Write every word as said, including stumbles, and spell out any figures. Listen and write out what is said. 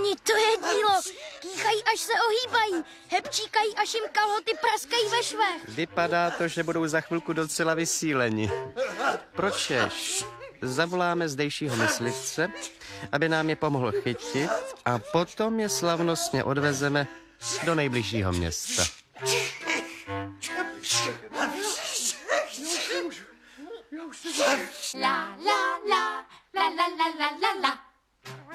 Oni, to je dílo. Kýchají, až se ohýbají. Hebčíkají, až jim kalhoty praskají ve švech. Vypadá to, že budou za chvilku docela vysíleni. Pročeš? Zavoláme zdejšího myslivce, aby nám je pomohl chytit a potom je slavnostně odvezeme do nejbližšího města. La la la la la la la la la.